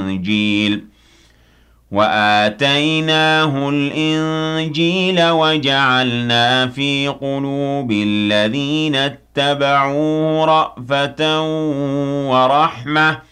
الإنجيل وآتيناه الإنجيل وجعلنا في قلوب الذين اتبعوه رأفة ورحمة